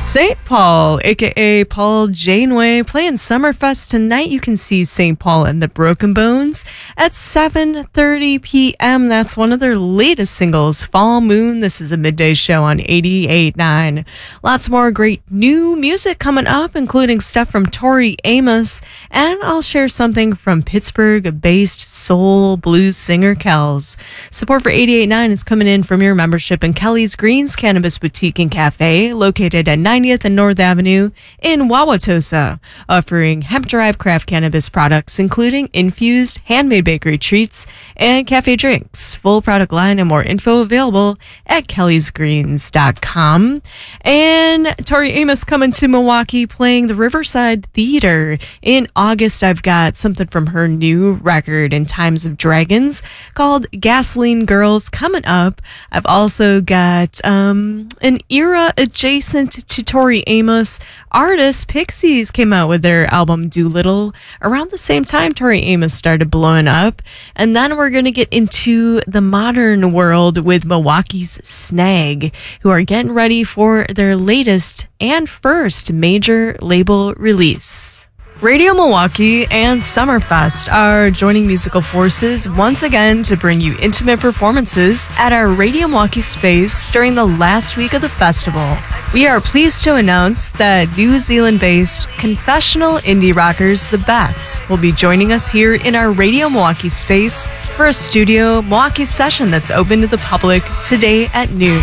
St. Paul, aka Paul Janeway, playing Summerfest tonight. You can see St. Paul and the Broken Bones at 7:30 p.m. That's one of their latest singles, Fall Moon. This is a midday show on 88.9. Lots more great new music coming up, including stuff from Tori Amos, and I'll share something from Pittsburgh-based soul blues singer Kells. Support for 88.9 is coming in from your membership in Kelly's Greens Cannabis Boutique and Cafe, located at 90th and North Avenue in Wauwatosa, offering hemp-derived craft cannabis products, including infused handmade bakery treats and cafe drinks. Full product line and more info available at kellysgreens.com. And Tori Amos coming to Milwaukee, playing the Riverside Theater in August. I've got something from her new record, In Times of Dragons, called Gasoline Girls, coming up. I've also got an era adjacent to Tori Amos artist. Pixies came out with their album Doolittle around the same time Tori Amos started blowing up. And then we're going to get into the modern world with Milwaukee's Snag, who are getting ready for their latest and first major label release. Radio Milwaukee and Summerfest are joining musical forces once again to bring you intimate performances at our Radio Milwaukee space during the last week of the festival. We are pleased to announce that New Zealand-based confessional indie rockers The Beths will be joining us here in our Radio Milwaukee space for a studio Milwaukee session that's open to the public today at noon.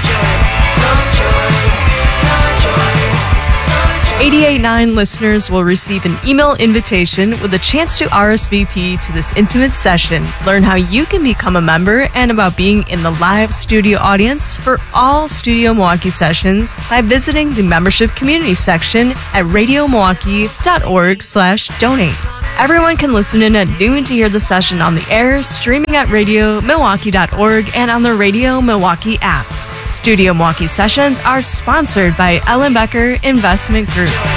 88.9 listeners will receive an email invitation with a chance to RSVP to this intimate session. Learn how you can become a member and about being in the live studio audience for all Studio Milwaukee sessions by visiting the membership community section at radiomilwaukee.org/donate. Everyone can listen in at noon to hear the session on the air, streaming at radiomilwaukee.org and on the Radio Milwaukee app. Studio Milwaukee sessions are sponsored by Ellen Becker Investment Group.